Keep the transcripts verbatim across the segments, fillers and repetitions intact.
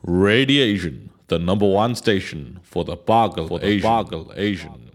Radiation, the number one station for the Bargle for Asian. Bargle Asian.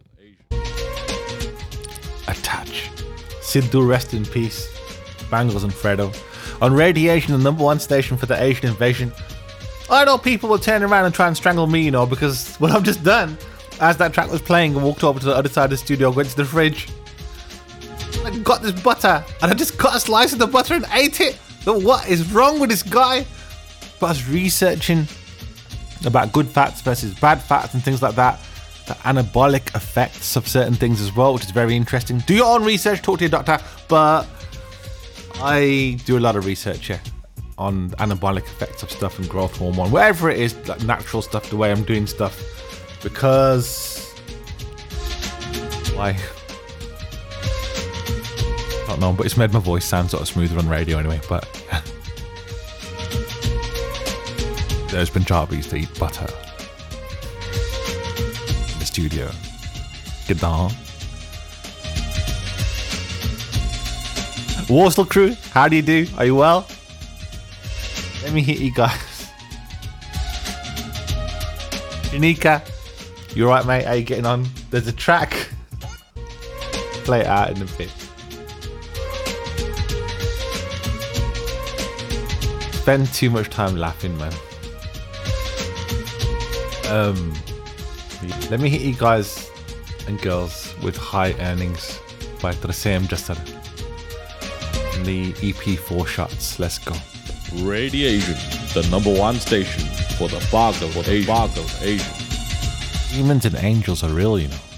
Attach. Sidhu, rest in peace. Bangles and Fredo. On Radiation, the number one station for the Asian invasion. I know people will turn around and try and strangle me, you know, because what I've just done, as that track was playing, I walked over to the other side of the studio, went to the fridge. I got this butter, and I just cut a slice of the butter and ate it. But what is wrong with this guy? But I was researching about good fats versus bad fats and things like that. The anabolic effects of certain things as well, which is very interesting. Do your own research, talk to your doctor. But I do a lot of research here on anabolic effects of stuff and growth hormone, whatever it is, like natural stuff, the way I'm doing stuff. Because why? I don't know, but it's made my voice sound sort of smoother on radio anyway. But there's Punjabis that eat butter in the studio. Good on. Warsaw crew, how do you do? Are you well? Let me hit you guys. Janika, you alright, mate? How you getting on? There's a track. Play it out in a bit. Spend too much time laughing, man. Um, let me hit you guys and girls with High Earnings by Tracem Jasar. In the E P Four Shots. Let's go. Radiation, the number one station for the Bargle for Asian. Bargle Asian. Demons and angels are real, you know.